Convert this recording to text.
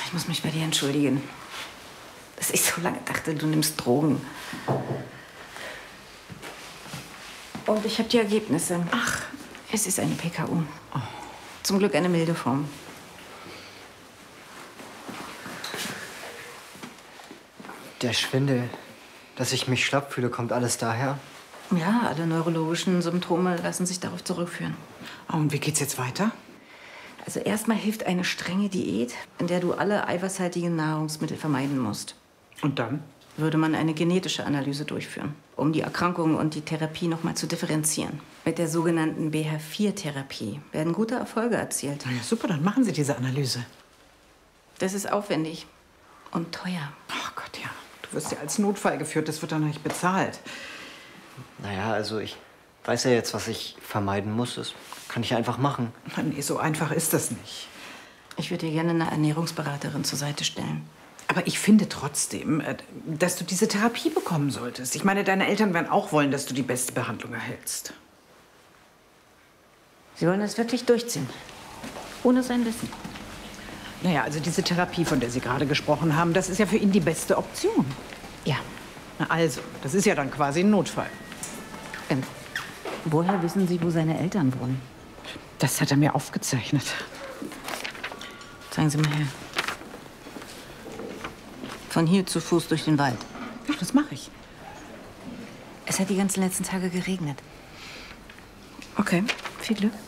Ich muss mich bei dir entschuldigen, dass ich so lange dachte, du nimmst Drogen. Und ich habe die Ergebnisse. Ach. Es ist eine PKU. Oh. Zum Glück eine milde Form. Der Schwindel, dass ich mich schlapp fühle, kommt alles daher? Ja, alle neurologischen Symptome lassen sich darauf zurückführen. Oh, und wie geht's jetzt weiter? Also erstmal hilft eine strenge Diät, in der du alle eiweißhaltigen Nahrungsmittel vermeiden musst. Und dann? Würde man eine genetische Analyse durchführen, um die Erkrankung und die Therapie noch mal zu differenzieren. Mit der sogenannten BH4-Therapie werden gute Erfolge erzielt. Na ja, super, dann machen Sie diese Analyse. Das ist aufwendig und teuer. Ach Gott, ja. Du wirst ja als Notfall geführt, das wird dann nicht bezahlt. Naja, also ich weiß ja jetzt, was ich vermeiden muss. Das kann ich einfach machen. Nee, so einfach ist das nicht. Ich würde dir gerne eine Ernährungsberaterin zur Seite stellen. Aber ich finde trotzdem, dass du diese Therapie bekommen solltest. Ich meine, deine Eltern werden auch wollen, dass du die beste Behandlung erhältst. Sie wollen das wirklich durchziehen? Ohne sein Wissen? Naja, also diese Therapie, von der Sie gerade gesprochen haben, das ist ja für ihn die beste Option. Ja. Na also, das ist ja dann quasi ein Notfall. Woher wissen Sie, wo seine Eltern wohnen? Das hat er mir aufgezeichnet. Zeigen Sie mal her. Von hier zu Fuß durch den Wald. Ja, das mache ich. Es hat die ganzen letzten Tage geregnet. Okay, viel Glück.